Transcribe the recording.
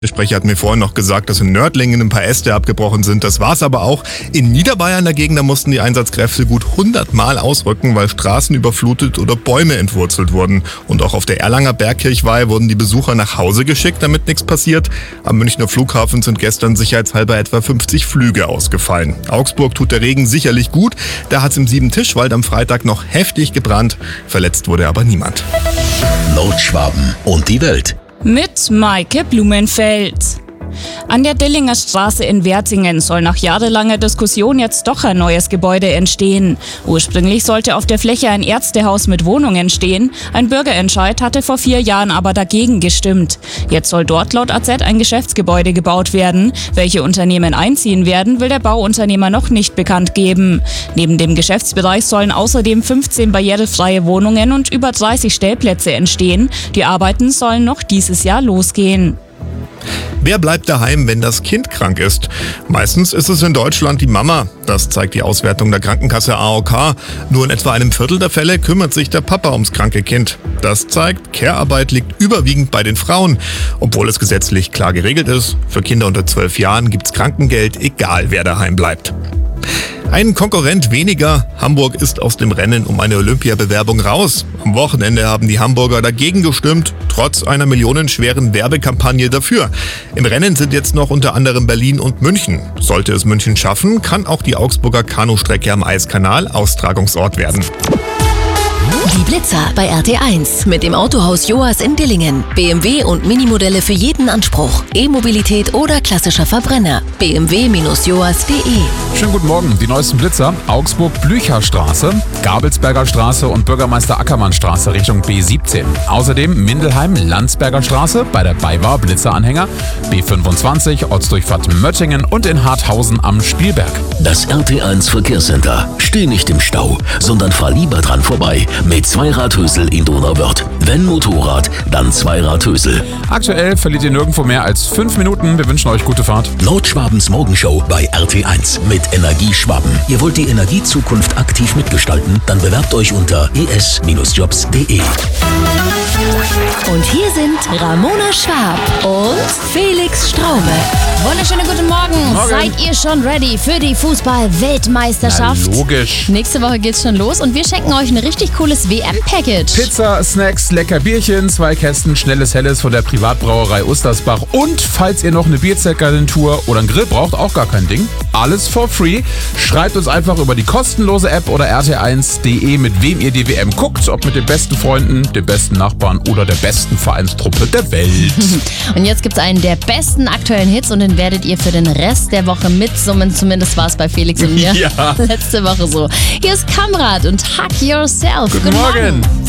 Der Sprecher hat mir vorhin noch gesagt, dass in Nördlingen ein paar Äste abgebrochen sind. Das war's aber auch. In Niederbayern dagegen, da mussten die Einsatzkräfte gut 100 Mal ausrücken, weil Straßen überflutet oder Bäume entwurzelt wurden. Und auch auf der Erlanger Bergkirchweih wurden die Besucher nach Hause geschickt, damit nichts passiert. Am Münchner Flughafen sind gestern sicherheitshalber etwa 50 Flüge ausgefallen. Augsburg tut der Regen sicherlich gut. Da hat's im Siebentischwald am Freitag noch heftig gebrannt. Verletzt wurde aber niemand. Nordschwaben und die Welt. Mit Maike Blumenfeld. An der Dillinger Straße in Wertingen soll nach jahrelanger Diskussion jetzt doch ein neues Gebäude entstehen. Ursprünglich sollte auf der Fläche ein Ärztehaus mit Wohnungen stehen. Ein Bürgerentscheid hatte vor 4 Jahren aber dagegen gestimmt. Jetzt soll dort laut AZ ein Geschäftsgebäude gebaut werden. Welche Unternehmen einziehen werden, will der Bauunternehmer noch nicht bekannt geben. Neben dem Geschäftsbereich sollen außerdem 15 barrierefreie Wohnungen und über 30 Stellplätze entstehen. Die Arbeiten sollen noch dieses Jahr losgehen. Wer bleibt daheim, wenn das Kind krank ist? Meistens ist es in Deutschland die Mama. Das zeigt die Auswertung der Krankenkasse AOK. Nur in etwa einem Viertel der Fälle kümmert sich der Papa ums kranke Kind. Das zeigt, Care-Arbeit liegt überwiegend bei den Frauen. Obwohl es gesetzlich klar geregelt ist, für Kinder unter 12 Jahren gibt's Krankengeld, egal wer daheim bleibt. Ein Konkurrent weniger. Hamburg ist aus dem Rennen um eine Olympiabewerbung raus. Am Wochenende haben die Hamburger dagegen gestimmt, trotz einer millionenschweren Werbekampagne dafür. Im Rennen sind jetzt noch unter anderem Berlin und München. Sollte es München schaffen, kann auch die Augsburger Kanustrecke am Eiskanal Austragungsort werden. Die Blitzer bei RT1 mit dem Autohaus Joas in Dillingen. BMW und Minimodelle für jeden Anspruch. E-Mobilität oder klassischer Verbrenner. bmw-joas.de. Schönen guten Morgen. Die neuesten Blitzer: Augsburg-Blücherstraße, Gabelsberger Straße und Bürgermeister Ackermann-Straße Richtung B17. Außerdem Mindelheim-Landsberger Straße bei der BayWa Blitzeranhänger, B25 Ortsdurchfahrt Möttingen und in Harthausen am Spielberg. Das RT1 Verkehrscenter. Steh nicht im Stau, sondern fahr lieber dran vorbei mit Zweiradhösel in Donauwörth. Wenn Motorrad, dann Zweiradhösel. Aktuell verliert ihr nirgendwo mehr als 5 Minuten. Wir wünschen euch gute Fahrt. Nordschwabens Morgenshow bei RT1 mit Energieschwaben. Ihr wollt die Energiezukunft aktiv mitgestalten? Dann bewerbt euch unter es-jobs.de. Und hier sind Ramona Schwab und Felix Straube. Wunderschönen guten Morgen. Seid ihr schon ready für die Fußball-Weltmeisterschaft? Na, logisch. Nächste Woche geht's schon los und wir schenken euch ein richtig cooles WM-Package. Pizza, Snacks, lecker Bierchen, 2 Kästen schnelles Helles von der Privatbrauerei Ustersbach. Und falls ihr noch eine Bierzeltgarnitur oder einen Grill braucht, auch gar kein Ding. Alles for free. Schreibt uns einfach über die kostenlose App oder rt1.de, mit wem ihr die WM guckt. Ob mit den besten Freunden, den besten Nachbarn oder der besten Vereinstruppe der Welt. Und jetzt gibt's einen der besten aktuellen Hits und den werdet ihr für den Rest der Woche mitsummen. Zumindest war es bei Felix und mir Ja. letzte Woche so. Hier ist Kamrat und Hug Yourself. Guten Morgen.